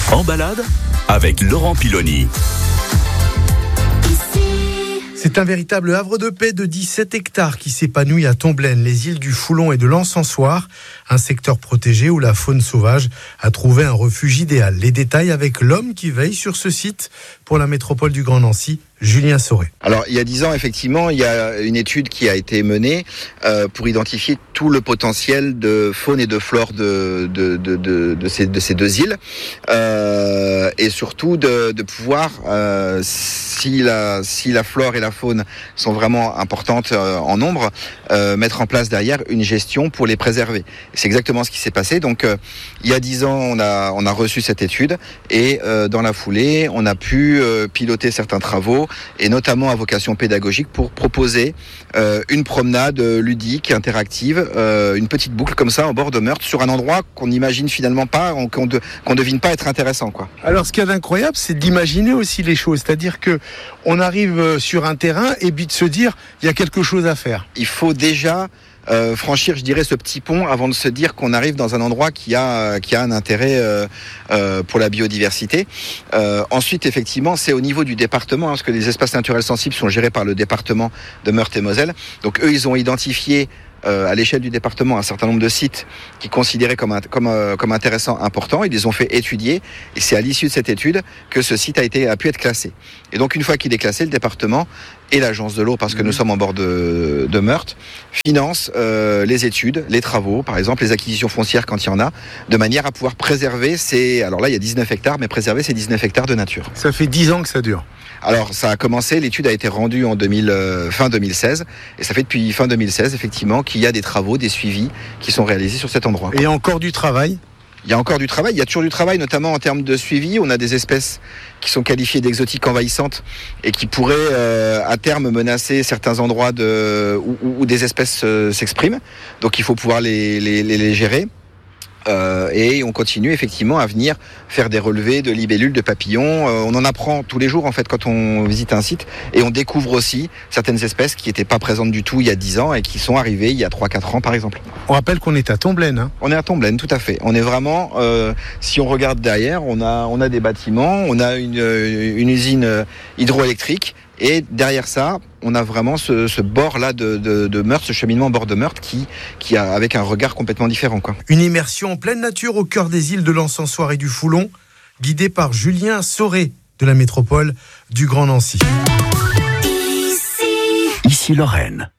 En balade avec Laurent Piloni. C'est un véritable havre de paix de 17 hectares qui s'épanouit à Tomblaine, les îles du Foulon et de l'Encensoir, un secteur protégé où la faune sauvage a trouvé un refuge idéal. Les détails avec l'homme qui veille sur ce site pour la métropole du Grand Nancy, Julien Sauret. Alors, il y a 10 ans, effectivement, il y a une étude qui a été menée pour identifier tout le potentiel de faune et de flore de ces deux îles, et surtout de pouvoir, si la flore et la faune sont vraiment importantes en nombre, mettre en place derrière une gestion pour les préserver. C'est exactement ce qui s'est passé. Donc, il y a 10 ans, on a reçu cette étude et dans la foulée, on a pu piloter certains travaux, et notamment à vocation pédagogique pour proposer une promenade ludique, interactive, une petite boucle comme ça en bord de Meurthe sur un endroit qu'on n'imagine finalement pas, qu'on devine pas être intéressant, quoi. Alors ce qu'il y a d'incroyable, c'est d'imaginer aussi les choses, c'est-à-dire que on arrive sur un terrain et puis de se dire il y a quelque chose à faire. Il faut déjà franchir, je dirais, ce petit pont avant de se dire qu'on arrive dans un endroit qui a un intérêt pour la biodiversité. Ensuite, effectivement, c'est au niveau du département, parce que les espaces naturels sensibles sont gérés par le département de Meurthe-et-Moselle. Donc eux, ils ont identifié à l'échelle du département un certain nombre de sites qui considéraient comme intéressants, importants. Ils les ont fait étudier et c'est à l'issue de cette étude que ce site a pu être classé. Et donc une fois qu'il est classé, le département et l'agence de l'eau, parce que nous sommes en bord de Meurthe, finance les études, les travaux, par exemple les acquisitions foncières quand il y en a, de manière à pouvoir préserver alors là il y a 19 hectares, mais préserver ces 19 hectares de nature. Ça fait 10 ans que ça dure. Alors ça a commencé, l'étude a été rendue en fin 2016, et ça fait depuis fin 2016 effectivement qu'il y a des travaux, des suivis qui sont réalisés sur cet endroit. Et encore du travail ? Il y a encore du travail, il y a toujours du travail, notamment en termes de suivi. On a des espèces qui sont qualifiées d'exotiques envahissantes et qui pourraient à terme menacer certains endroits où des espèces s'expriment. Donc il faut pouvoir les gérer. Et on continue effectivement à venir faire des relevés de libellules, de papillons. On en apprend tous les jours en fait quand on visite un site, et on découvre aussi certaines espèces qui n'étaient pas présentes du tout il y a 10 ans et qui sont arrivées il y a 3-4 ans par exemple. On rappelle qu'on est à Tomblaine. Hein. On est à Tomblaine, tout à fait. On est vraiment, si on regarde derrière, on a des bâtiments, on a une usine hydroélectrique. Et derrière ça, on a vraiment ce bord-là de Meurthe, ce cheminement bord de Meurthe qui a avec un regard complètement différent, quoi. Une immersion en pleine nature au cœur des îles de l'Encensoir et du Foulon, guidée par Julien Sauret de la métropole du Grand Nancy. Ici Lorraine.